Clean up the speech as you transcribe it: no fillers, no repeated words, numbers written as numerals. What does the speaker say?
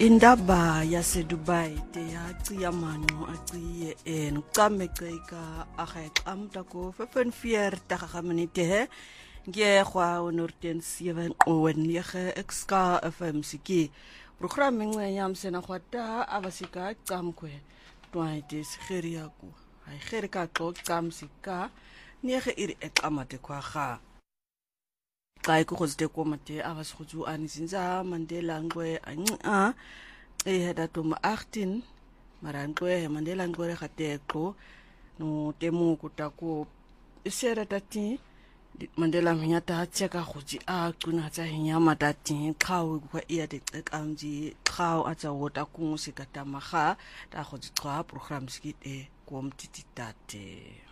Indaba yaseDubai teyaciya manqo aciye nucameceka ageqamta ko 45 minute he ngiyehwa unorten 7 owenlige exka FM siki programming yam sena khwata abasika camkwe twaite sigeria ku hay gerika xocam sika niege iri eqamate kwaga xa ikuzite komate abasukhu anizinza Mandela ngwe anca datum 18 marangwe Mandela ngwe khateko no temu kutako isera tati Mandela mnyata tseka khuji kuna tsa hinyama tati xawu kwa iya teqamji xawu atsa wota kungusikata maga ta khuji xa program skite komtiti tate